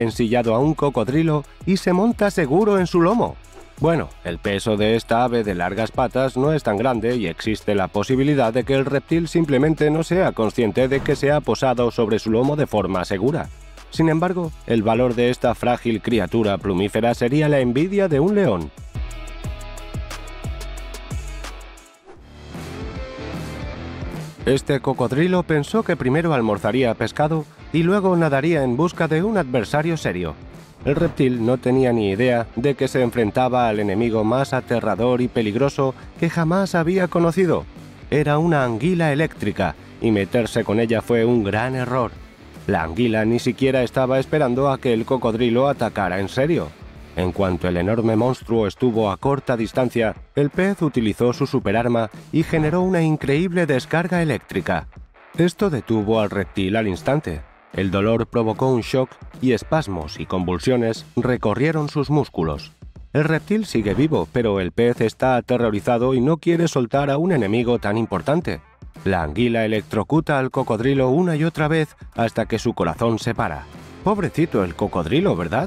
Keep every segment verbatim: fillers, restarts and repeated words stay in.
ensillado a un cocodrilo y se monta seguro en su lomo. Bueno, el peso de esta ave de largas patas no es tan grande y existe la posibilidad de que el reptil simplemente no sea consciente de que se ha posado sobre su lomo de forma segura. Sin embargo, el valor de esta frágil criatura plumífera sería la envidia de un león. Este cocodrilo pensó que primero almorzaría pescado y luego nadaría en busca de un adversario serio. El reptil no tenía ni idea de que se enfrentaba al enemigo más aterrador y peligroso que jamás había conocido. Era una anguila eléctrica, y meterse con ella fue un gran error. La anguila ni siquiera estaba esperando a que el cocodrilo atacara en serio. En cuanto el enorme monstruo estuvo a corta distancia, el pez utilizó su superarma y generó una increíble descarga eléctrica. Esto detuvo al reptil al instante. El dolor provocó un shock y espasmos y convulsiones recorrieron sus músculos. El reptil sigue vivo, pero el pez está aterrorizado y no quiere soltar a un enemigo tan importante. La anguila electrocuta al cocodrilo una y otra vez hasta que su corazón se para. Pobrecito el cocodrilo, ¿verdad?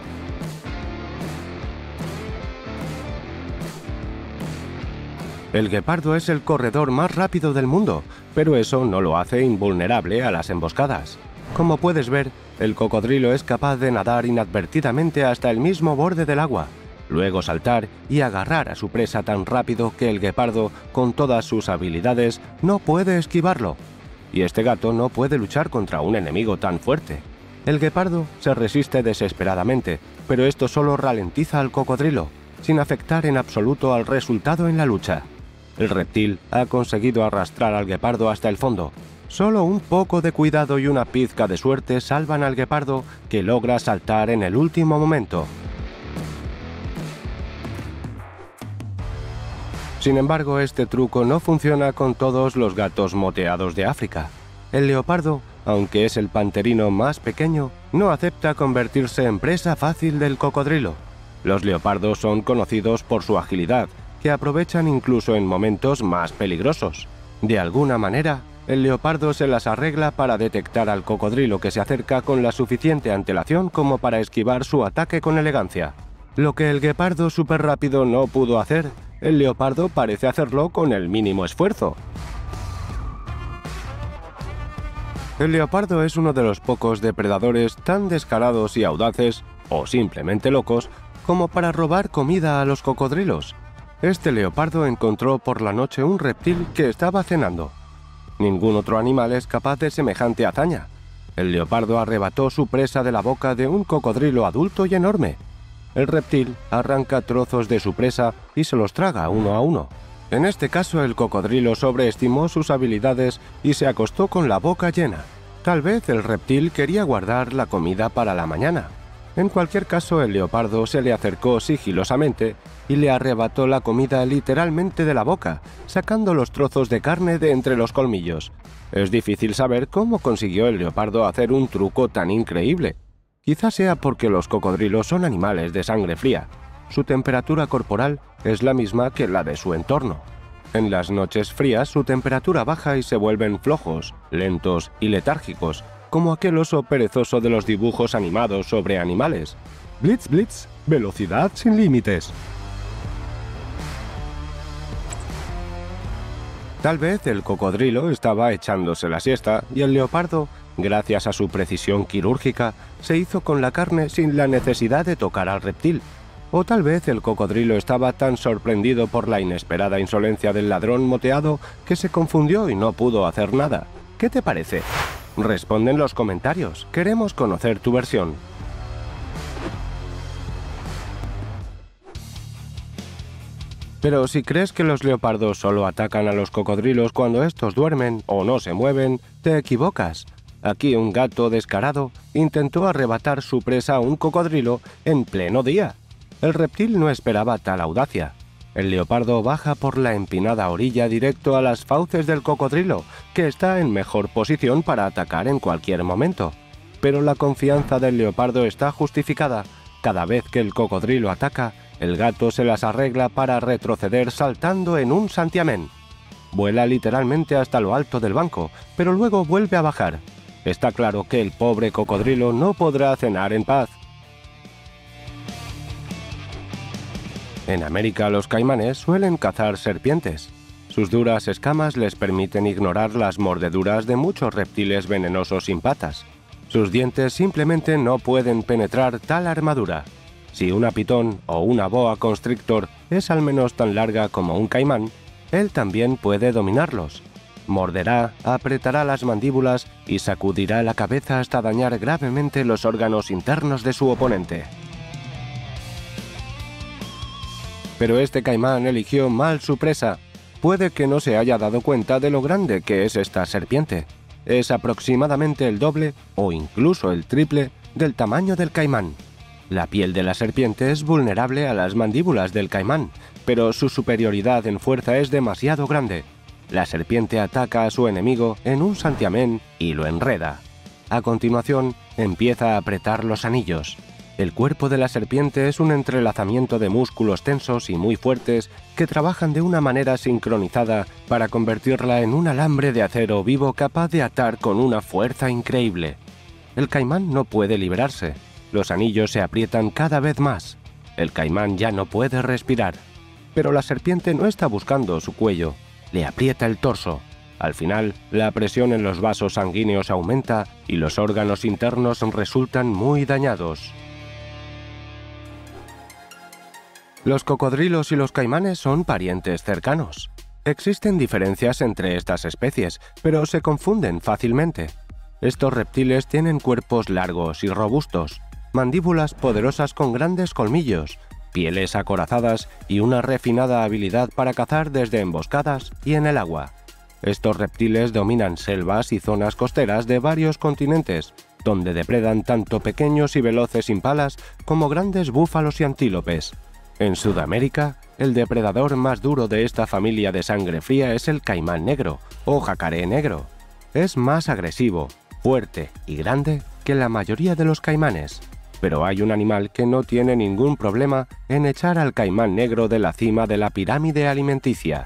El guepardo es el corredor más rápido del mundo, pero eso no lo hace invulnerable a las emboscadas. Como puedes ver, el cocodrilo es capaz de nadar inadvertidamente hasta el mismo borde del agua, luego saltar y agarrar a su presa tan rápido que el guepardo, con todas sus habilidades, no puede esquivarlo. Y este gato no puede luchar contra un enemigo tan fuerte. El guepardo se resiste desesperadamente, pero esto solo ralentiza al cocodrilo, sin afectar en absoluto al resultado en la lucha. El reptil ha conseguido arrastrar al guepardo hasta el fondo. Solo un poco de cuidado y una pizca de suerte salvan al guepardo, que logra saltar en el último momento. Sin embargo, este truco no funciona con todos los gatos moteados de África. El leopardo, aunque es el panterino más pequeño, no acepta convertirse en presa fácil del cocodrilo. Los leopardos son conocidos por su agilidad, que aprovechan incluso en momentos más peligrosos. De alguna manera, el leopardo se las arregla para detectar al cocodrilo que se acerca con la suficiente antelación como para esquivar su ataque con elegancia. Lo que el guepardo súper rápido no pudo hacer, el leopardo parece hacerlo con el mínimo esfuerzo. El leopardo es uno de los pocos depredadores tan descarados y audaces, o simplemente locos, como para robar comida a los cocodrilos. Este leopardo encontró por la noche un reptil que estaba cenando. Ningún otro animal es capaz de semejante hazaña. El leopardo arrebató su presa de la boca de un cocodrilo adulto y enorme. El reptil arranca trozos de su presa y se los traga uno a uno. En este caso, el cocodrilo sobreestimó sus habilidades y se acostó con la boca llena. Tal vez el reptil quería guardar la comida para la mañana. En cualquier caso, el leopardo se le acercó sigilosamente y le arrebató la comida literalmente de la boca, sacando los trozos de carne de entre los colmillos. Es difícil saber cómo consiguió el leopardo hacer un truco tan increíble. Quizás sea porque los cocodrilos son animales de sangre fría. Su temperatura corporal es la misma que la de su entorno. En las noches frías su temperatura baja y se vuelven flojos, lentos y letárgicos, como aquel oso perezoso de los dibujos animados sobre animales. Blitz, blitz, velocidad sin límites. Tal vez el cocodrilo estaba echándose la siesta y el leopardo, gracias a su precisión quirúrgica, se hizo con la carne sin la necesidad de tocar al reptil. O tal vez el cocodrilo estaba tan sorprendido por la inesperada insolencia del ladrón moteado que se confundió y no pudo hacer nada. ¿Qué te parece? Responde en los comentarios, queremos conocer tu versión. Pero si crees que los leopardos solo atacan a los cocodrilos cuando estos duermen o no se mueven, te equivocas. Aquí un gato descarado intentó arrebatar su presa a un cocodrilo en pleno día. El reptil no esperaba tal audacia. El leopardo baja por la empinada orilla directo a las fauces del cocodrilo, que está en mejor posición para atacar en cualquier momento. Pero la confianza del leopardo está justificada. Cada vez que el cocodrilo ataca, el gato se las arregla para retroceder saltando en un santiamén. Vuela literalmente hasta lo alto del banco, pero luego vuelve a bajar. Está claro que el pobre cocodrilo no podrá cenar en paz. En América, los caimanes suelen cazar serpientes. Sus duras escamas les permiten ignorar las mordeduras de muchos reptiles venenosos sin patas. Sus dientes simplemente no pueden penetrar tal armadura. Si una pitón o una boa constrictor es al menos tan larga como un caimán, él también puede dominarlos. Morderá, apretará las mandíbulas y sacudirá la cabeza hasta dañar gravemente los órganos internos de su oponente. Pero este caimán eligió mal su presa. Puede que no se haya dado cuenta de lo grande que es esta serpiente. Es aproximadamente el doble o incluso el triple del tamaño del caimán. La piel de la serpiente es vulnerable a las mandíbulas del caimán, pero su superioridad en fuerza es demasiado grande. La serpiente ataca a su enemigo en un santiamén y lo enreda. A continuación, empieza a apretar los anillos. El cuerpo de la serpiente es un entrelazamiento de músculos tensos y muy fuertes que trabajan de una manera sincronizada para convertirla en un alambre de acero vivo capaz de atar con una fuerza increíble. El caimán no puede liberarse. Los anillos se aprietan cada vez más. El caimán ya no puede respirar. Pero la serpiente no está buscando su cuello. Le aprieta el torso. Al final, la presión en los vasos sanguíneos aumenta y los órganos internos resultan muy dañados. Los cocodrilos y los caimanes son parientes cercanos. Existen diferencias entre estas especies, pero se confunden fácilmente. Estos reptiles tienen cuerpos largos y robustos, mandíbulas poderosas con grandes colmillos, pieles acorazadas y una refinada habilidad para cazar desde emboscadas y en el agua. Estos reptiles dominan selvas y zonas costeras de varios continentes, donde depredan tanto pequeños y veloces impalas como grandes búfalos y antílopes. En Sudamérica, el depredador más duro de esta familia de sangre fría es el caimán negro o jacaré negro. Es más agresivo, fuerte y grande que la mayoría de los caimanes, pero hay un animal que no tiene ningún problema en echar al caimán negro de la cima de la pirámide alimenticia.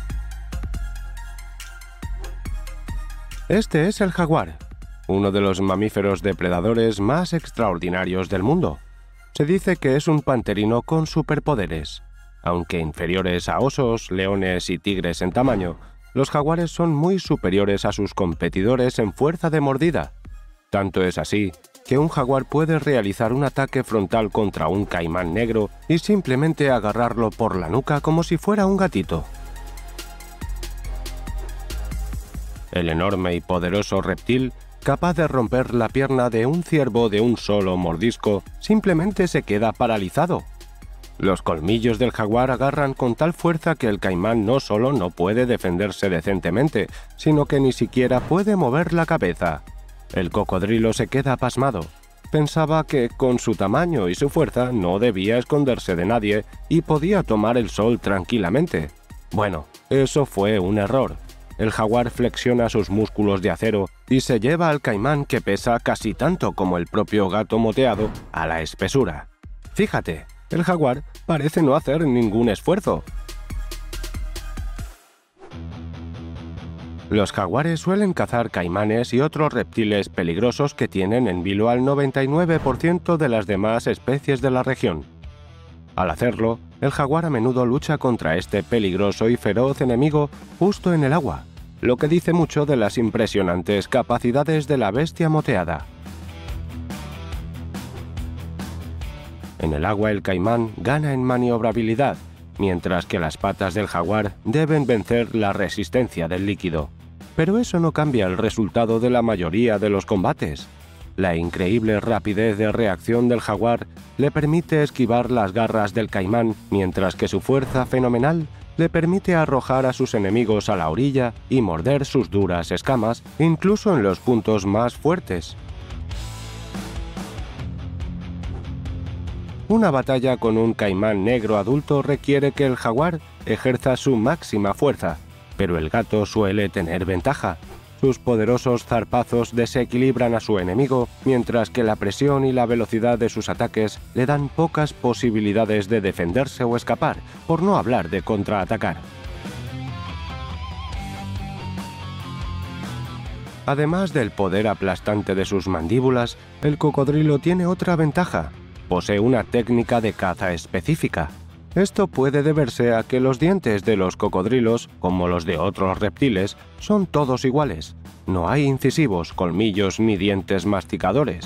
Este es el jaguar, uno de los mamíferos depredadores más extraordinarios del mundo. Se dice que es un panterino con superpoderes. Aunque inferiores a osos, leones y tigres en tamaño, los jaguares son muy superiores a sus competidores en fuerza de mordida. Tanto es así que un jaguar puede realizar un ataque frontal contra un caimán negro y simplemente agarrarlo por la nuca como si fuera un gatito. El enorme y poderoso reptil, capaz de romper la pierna de un ciervo de un solo mordisco, simplemente se queda paralizado. Los colmillos del jaguar agarran con tal fuerza que el caimán no solo no puede defenderse decentemente, sino que ni siquiera puede mover la cabeza. El cocodrilo se queda pasmado. Pensaba que, con su tamaño y su fuerza, no debía esconderse de nadie y podía tomar el sol tranquilamente. Bueno, eso fue un error. El jaguar flexiona sus músculos de acero y se lleva al caimán, que pesa casi tanto como el propio gato moteado, a la espesura. Fíjate, el jaguar parece no hacer ningún esfuerzo. Los jaguares suelen cazar caimanes y otros reptiles peligrosos que tienen en vilo al noventa y nueve por ciento de las demás especies de la región. Al hacerlo, el jaguar a menudo lucha contra este peligroso y feroz enemigo justo en el agua, lo que dice mucho de las impresionantes capacidades de la bestia moteada. En el agua el caimán gana en maniobrabilidad, mientras que las patas del jaguar deben vencer la resistencia del líquido. Pero eso no cambia el resultado de la mayoría de los combates. La increíble rapidez de reacción del jaguar le permite esquivar las garras del caimán, mientras que su fuerza fenomenal le permite arrojar a sus enemigos a la orilla y morder sus duras escamas, incluso en los puntos más fuertes. Una batalla con un caimán negro adulto requiere que el jaguar ejerza su máxima fuerza, pero el gato suele tener ventaja. Sus poderosos zarpazos desequilibran a su enemigo, mientras que la presión y la velocidad de sus ataques le dan pocas posibilidades de defenderse o escapar, por no hablar de contraatacar. Además del poder aplastante de sus mandíbulas, el cocodrilo tiene otra ventaja: posee una técnica de caza específica. Esto puede deberse a que los dientes de los cocodrilos, como los de otros reptiles, son todos iguales. No hay incisivos, colmillos ni dientes masticadores.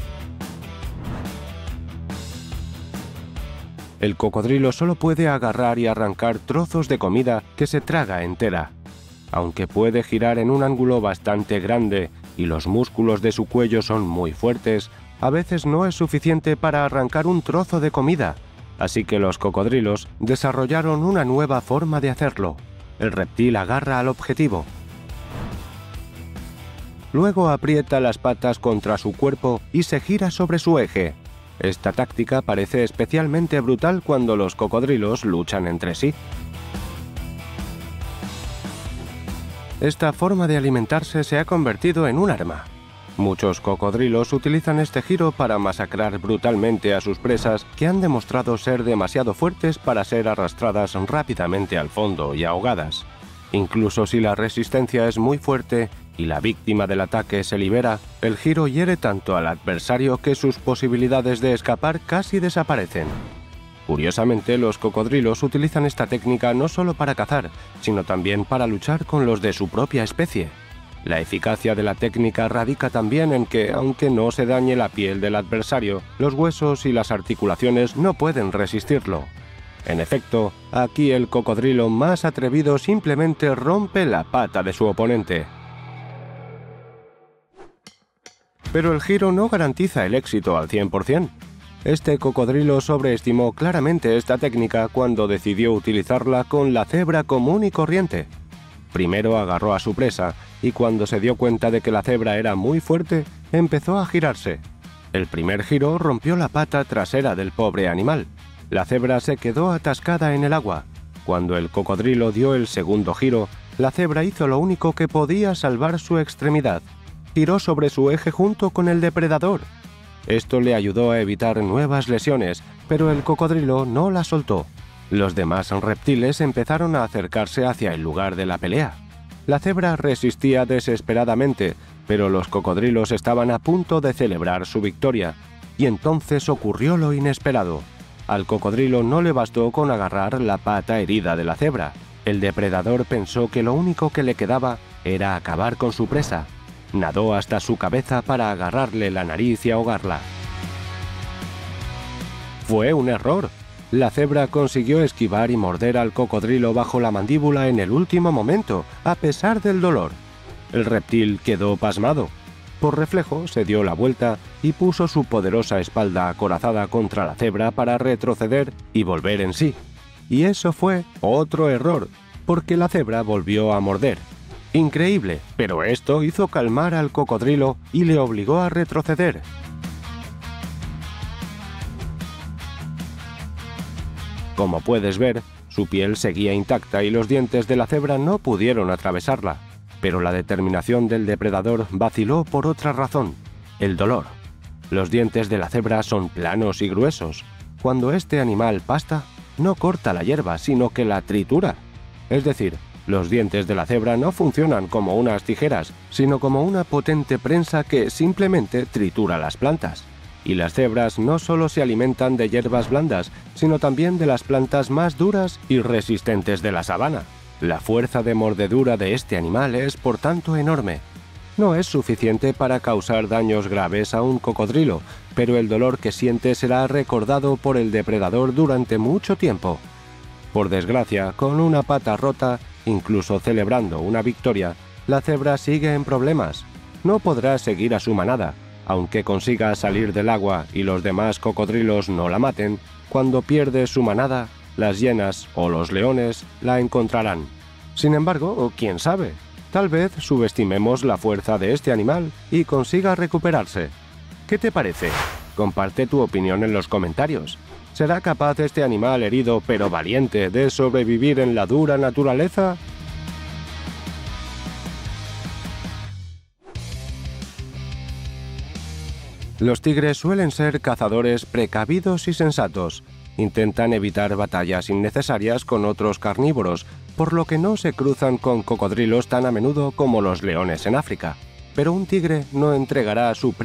El cocodrilo solo puede agarrar y arrancar trozos de comida que se traga entera. Aunque puede girar en un ángulo bastante grande y los músculos de su cuello son muy fuertes, a veces no es suficiente para arrancar un trozo de comida. Así que los cocodrilos desarrollaron una nueva forma de hacerlo. El reptil agarra al objetivo. Luego aprieta las patas contra su cuerpo y se gira sobre su eje. Esta táctica parece especialmente brutal cuando los cocodrilos luchan entre sí. Esta forma de alimentarse se ha convertido en un arma. Muchos cocodrilos utilizan este giro para masacrar brutalmente a sus presas que han demostrado ser demasiado fuertes para ser arrastradas rápidamente al fondo y ahogadas. Incluso si la resistencia es muy fuerte y la víctima del ataque se libera, el giro hiere tanto al adversario que sus posibilidades de escapar casi desaparecen. Curiosamente, los cocodrilos utilizan esta técnica no solo para cazar, sino también para luchar con los de su propia especie. La eficacia de la técnica radica también en que, aunque no se dañe la piel del adversario, los huesos y las articulaciones no pueden resistirlo. En efecto, aquí el cocodrilo más atrevido simplemente rompe la pata de su oponente. Pero el giro no garantiza el éxito al cien por cien. Este cocodrilo sobreestimó claramente esta técnica cuando decidió utilizarla con la cebra común y corriente. Primero agarró a su presa y cuando se dio cuenta de que la cebra era muy fuerte, empezó a girarse. El primer giro rompió la pata trasera del pobre animal. La cebra se quedó atascada en el agua. Cuando el cocodrilo dio el segundo giro, la cebra hizo lo único que podía salvar su extremidad. Giró sobre su eje junto con el depredador. Esto le ayudó a evitar nuevas lesiones, pero el cocodrilo no la soltó. Los demás reptiles empezaron a acercarse hacia el lugar de la pelea. La cebra resistía desesperadamente, pero los cocodrilos estaban a punto de celebrar su victoria. Y entonces ocurrió lo inesperado. Al cocodrilo no le bastó con agarrar la pata herida de la cebra. El depredador pensó que lo único que le quedaba era acabar con su presa. Nadó hasta su cabeza para agarrarle la nariz y ahogarla. Fue un error. La cebra consiguió esquivar y morder al cocodrilo bajo la mandíbula en el último momento, a pesar del dolor. El reptil quedó pasmado. Por reflejo, se dio la vuelta y puso su poderosa espalda acorazada contra la cebra para retroceder y volver en sí. Y eso fue otro error, porque la cebra volvió a morder. Increíble, pero esto hizo calmar al cocodrilo y le obligó a retroceder. Como puedes ver, su piel seguía intacta y los dientes de la cebra no pudieron atravesarla. Pero la determinación del depredador vaciló por otra razón: el dolor. Los dientes de la cebra son planos y gruesos. Cuando este animal pasta, no corta la hierba, sino que la tritura. Es decir, los dientes de la cebra no funcionan como unas tijeras, sino como una potente prensa que simplemente tritura las plantas. Y las cebras no solo se alimentan de hierbas blandas, sino también de las plantas más duras y resistentes de la sabana. La fuerza de mordedura de este animal es, por tanto, enorme. No es suficiente para causar daños graves a un cocodrilo, pero el dolor que siente será recordado por el depredador durante mucho tiempo. Por desgracia, con una pata rota, incluso celebrando una victoria, la cebra sigue en problemas. No podrá seguir a su manada. Aunque consiga salir del agua y los demás cocodrilos no la maten, cuando pierde su manada, las hienas o los leones la encontrarán. Sin embargo, quién sabe, tal vez subestimemos la fuerza de este animal y consiga recuperarse. ¿Qué te parece? Comparte tu opinión en los comentarios. ¿Será capaz este animal herido pero valiente de sobrevivir en la dura naturaleza? Los tigres suelen ser cazadores precavidos y sensatos. Intentan evitar batallas innecesarias con otros carnívoros, por lo que no se cruzan con cocodrilos tan a menudo como los leones en África. pero un tigre no entregará su